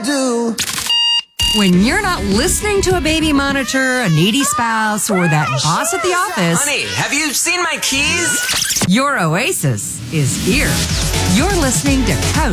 do. When you're not listening to a baby monitor, a needy spouse, or that boss at the office, Honey, have you seen my keys? your oasis is here. You're listening to Coach